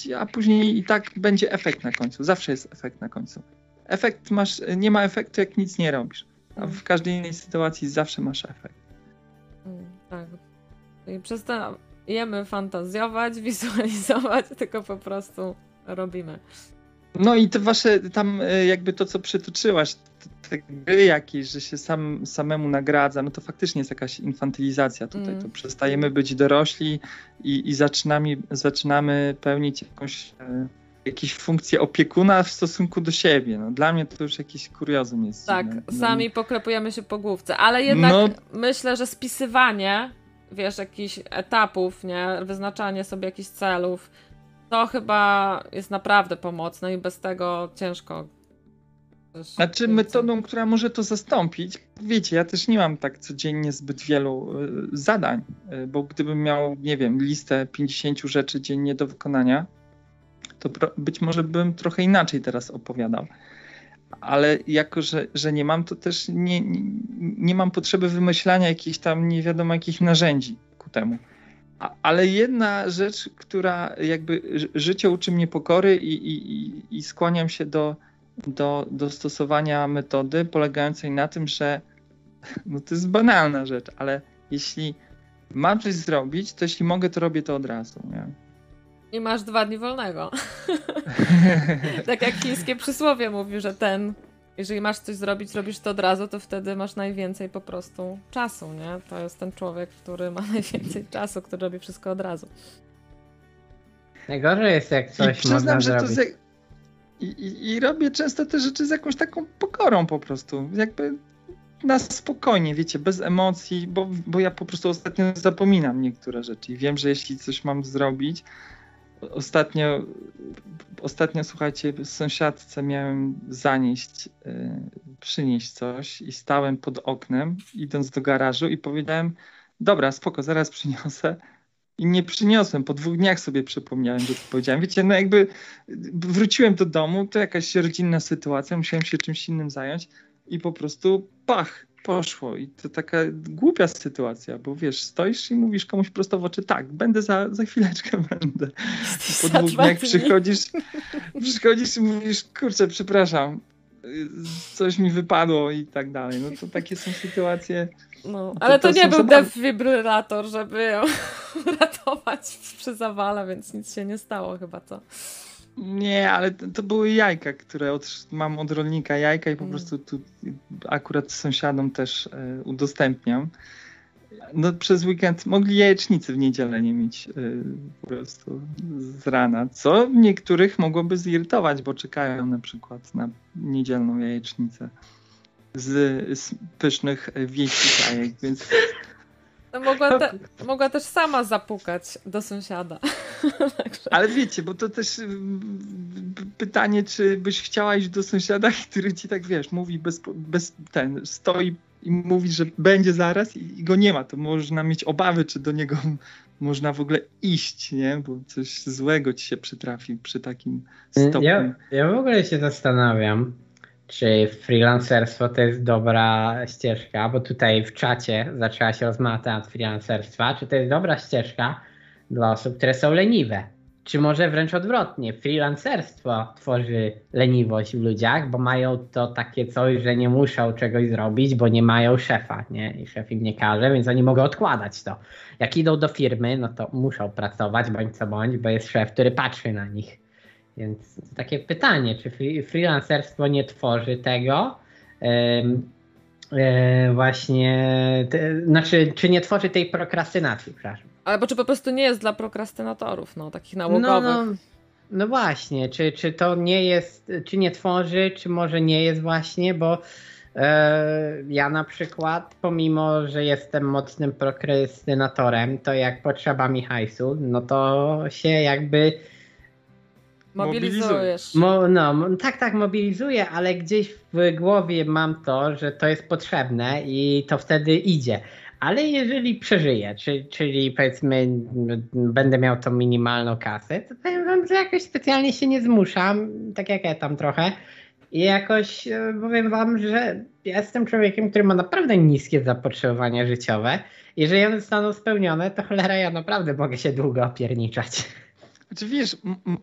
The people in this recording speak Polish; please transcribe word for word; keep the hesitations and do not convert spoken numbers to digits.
zrobić, a później i tak będzie efekt na końcu. Zawsze jest efekt na końcu. Efekt masz, nie ma efektu, jak nic nie robisz. A w każdej innej sytuacji zawsze masz efekt. Tak. I przestajemy fantazjować, wizualizować, tylko po prostu robimy. No i te wasze tam jakby to, co przytoczyłaś, te gry jakieś, że się sam, samemu nagradza, no to faktycznie jest jakaś infantylizacja tutaj. Mm. To przestajemy być dorośli i, i zaczynamy, zaczynamy pełnić jakąś, e, jakieś funkcje opiekuna w stosunku do siebie. No, dla mnie to już jakiś kuriozum jest. Tak, dziwne. sami poklepujemy się po główce, ale jednak no, myślę, że spisywanie, wiesz, jakichś etapów, nie, wyznaczanie sobie jakichś celów, to chyba jest naprawdę pomocne i bez tego ciężko. Znaczy metodą, która może to zastąpić, wiecie, ja też nie mam tak codziennie zbyt wielu y, zadań, y, bo gdybym miał, nie wiem, listę pięćdziesięciu rzeczy dziennie do wykonania, to pro, być może bym trochę inaczej teraz opowiadał. Ale jako, że, że nie mam, to też nie, nie, nie mam potrzeby wymyślania jakichś tam nie wiadomo jakich narzędzi ku temu. Ale jedna rzecz, która jakby życie uczy mnie pokory i, i, i skłaniam się do, do, do stosowania metody polegającej na tym, że no to jest banalna rzecz, ale jeśli mam coś zrobić, to jeśli mogę, to robię to od razu. Nie? I masz dwa dni wolnego. Tak jak chińskie przysłowie mówi, że ten, jeżeli masz coś zrobić, robisz to od razu, to wtedy masz najwięcej po prostu czasu, nie? To jest ten człowiek, który ma najwięcej czasu, który robi wszystko od razu. Najgorzej jest, jak coś I można przyznam, że zrobić. To z... I, i, I robię często te rzeczy z jakąś taką pokorą po prostu. Jakby na spokojnie, wiecie, bez emocji, bo, bo ja po prostu ostatnio zapominam niektóre rzeczy i wiem, że jeśli coś mam zrobić, Ostatnio, ostatnio, słuchajcie, sąsiadce miałem zanieść, yy, przynieść coś i stałem pod oknem, idąc do garażu i powiedziałem, dobra, spoko, zaraz przyniosę. I nie przyniosłem, po dwóch dniach sobie przypomniałem, że to powiedziałem. Wiecie, no jakby wróciłem do domu, to jakaś rodzinna sytuacja, musiałem się czymś innym zająć i po prostu pach, poszło. I to taka głupia sytuacja, bo wiesz, stoisz i mówisz komuś prosto w oczy, tak, będę za, za chwileczkę będę. I po dwóch dniach przychodzisz, przychodzisz i mówisz, kurczę, przepraszam, coś mi wypadło i tak dalej. No to takie są sytuacje. No, ale to, to, to nie był zabawy. Defibrylator, żeby ją ratować przy zawale, więc nic się nie stało chyba, co? Nie, ale to, to były jajka, które od, mam od rolnika jajka i po mm. prostu tu akurat sąsiadom też e, udostępniam. No przez weekend mogli jajecznicy w niedzielę nie mieć e, po prostu z rana, co niektórych mogłoby zirytować, bo czekają na przykład na niedzielną jajecznicę z, z pysznych wiejskich jajek, więc... No mogła, te, mogła też sama zapukać do sąsiada. Ale wiecie, bo to też pytanie, czy byś chciała iść do sąsiada, który ci tak, wiesz, mówi bez, bez ten, stoi i mówi, że będzie zaraz i, i go nie ma. To można mieć obawy, czy do niego można w ogóle iść, nie? Bo coś złego ci się przytrafi przy takim stopniu. Ja, ja w ogóle się zastanawiam, czy freelancerstwo to jest dobra ścieżka, bo tutaj w czacie zaczęła się rozmowa na temat freelancerstwa, czy to jest dobra ścieżka dla osób, które są leniwe. Czy może wręcz odwrotnie, freelancerstwo tworzy leniwość w ludziach, bo mają to takie coś, że nie muszą czegoś zrobić, bo nie mają szefa, nie? I szef im nie każe, więc oni mogą odkładać to. Jak idą do firmy, no to muszą pracować, bądź co bądź, bo jest szef, który patrzy na nich. Więc takie pytanie, czy freelancerstwo nie tworzy tego, yy, yy, właśnie, te, znaczy, czy nie tworzy tej prokrastynacji, przepraszam. Ale bo czy po prostu nie jest dla prokrastynatorów, no, takich nałogowych. No, no, no właśnie, czy, czy to nie jest, czy nie tworzy, czy może nie jest właśnie, bo yy, ja na przykład, pomimo, że jestem mocnym prokrastynatorem, to jak potrzeba mi hajsu, no to się jakby... Mobilizujesz. Mo, no, tak, tak, mobilizuję, ale gdzieś w głowie mam to, że to jest potrzebne i to wtedy idzie. Ale jeżeli przeżyję, czyli, czyli powiedzmy będę miał tą minimalną kasę, to powiem wam, że jakoś specjalnie się nie zmuszam, tak jak ja tam trochę. I jakoś powiem wam, że ja jestem człowiekiem, który ma naprawdę niskie zapotrzebowania życiowe. Jeżeli one zostaną spełnione, to cholera, ja naprawdę mogę się długo opierniczać. Znaczy wiesz, m-